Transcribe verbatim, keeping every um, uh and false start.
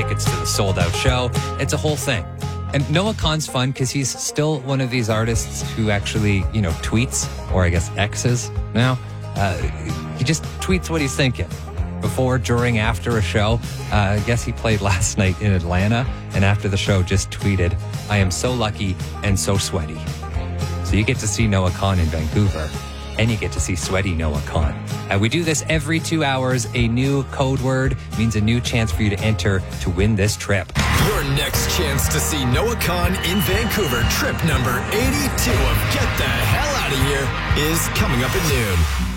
tickets to the sold-out show. It's a whole thing. And Noah Kahan's fun because he's still one of these artists who actually, you know, tweets, or I guess X's now. Uh, he just tweets what he's thinking. Before, during, after a show. Uh, I guess he played last night in Atlanta, and after the show just tweeted, "I am so lucky and so sweaty." So you get to see Noah Kahan in Vancouver, and you get to see sweaty Noah Kahan. Uh, we do this every two hours. A new code word means a new chance for you to enter to win this trip. Your next chance to see Noah Kahan in Vancouver, trip number eighty-two of Get the Hell Out of Here, is coming up at noon.